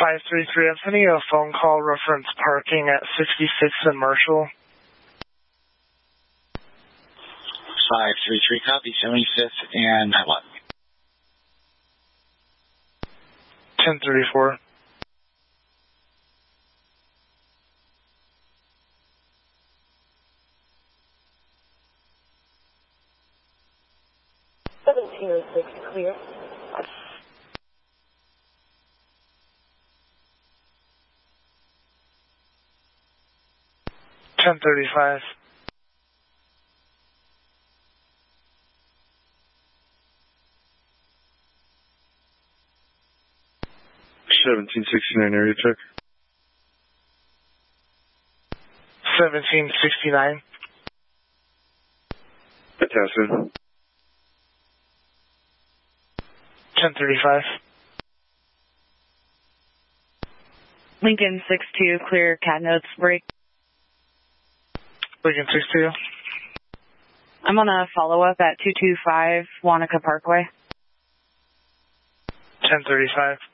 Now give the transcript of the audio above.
533, I'm sending you a phone call reference parking at 66th and Marshall. 533, copy, 75th and what? 1034. Clear. 1035. $1769 area check. 1769. Attachment. 1035. Lincoln 62, clear, cat notes, break. Lincoln 62. I'm on a follow-up at 225 Wanaka Parkway. 1035.